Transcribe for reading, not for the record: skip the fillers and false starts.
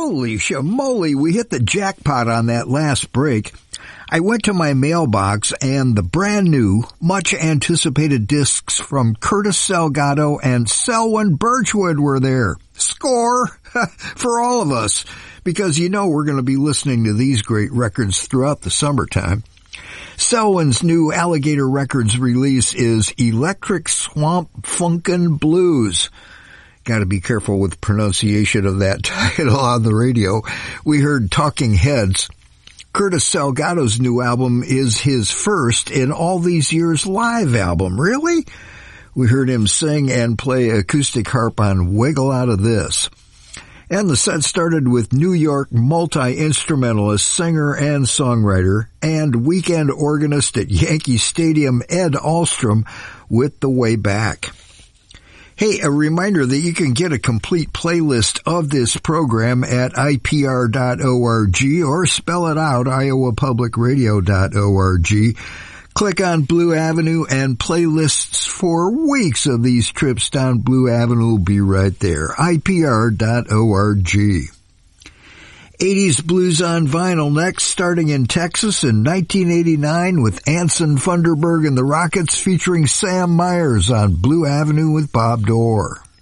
Holy shamoly, we hit the jackpot on that last break. I went to my mailbox and the brand new, much anticipated discs from Curtis Salgado and Selwyn Birchwood were there. Score for all of us, because you know we're going to be listening to these great records throughout the summertime. Selwyn's new Alligator Records release is Electric Swamp Funkin' Blues. Got to be careful with pronunciation of that title on the radio. We heard Talking Heads. Curtis Salgado's new album is his first in all these years live album. Really? We heard him sing and play acoustic harp on Wiggle Out of This. And the set started with New York multi-instrumentalist, singer and songwriter, and weekend organist at Yankee Stadium Ed Ahlstrom with The Way Back. Hey, a reminder that you can get a complete playlist of this program at IPR.org or spell it out, iowapublicradio.org. Click on Blue Avenue and playlists for weeks of these trips down Blue Avenue will be right there, IPR.org. 80s blues on vinyl next, starting in Texas in 1989 with Anson Funderburgh and the Rockets featuring Sam Myers on Blue Avenue with Bob Dorr.